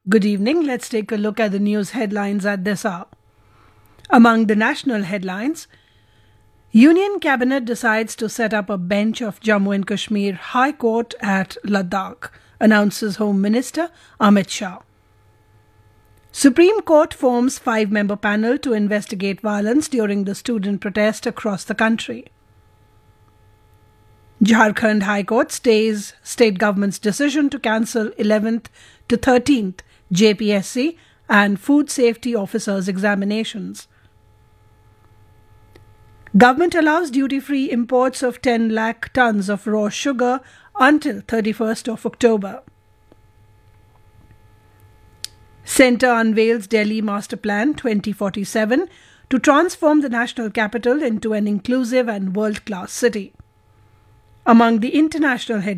Good evening. Let's take a look at the news headlines at this hour. Among the national headlines, Union Cabinet decides to set up a bench of Jammu and Kashmir High Court at Ladakh, announces Home Minister Amit Shah. Supreme Court forms 5-member panel to investigate violence during the student protest across the country. Jharkhand High Court stays state government's decision to cancel 11th to 13th JPSC and food safety officers examinations. Government allows duty-free imports of 10 lakh tons of raw sugar until 31st of October. Centre unveils Delhi Master Plan 2047 to transform the national capital into an inclusive and world-class city. Among the international headlines,